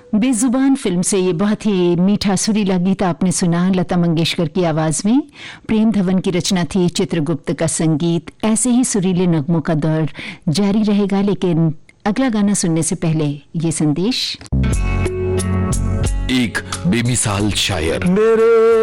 बेजुबान film से ये बहुत ही मीठा सुरीला गीत आपने सुना लता मंगेशकर की आवाज में। प्रेम धवन की रचना थी, चित्रगुप्त का संगीत। ऐसे ही सुरीले नगमों का दौर जारी रहेगा, लेकिन अगला गाना सुनने से पहले ये संदेश। एक बेमिसाल शायर।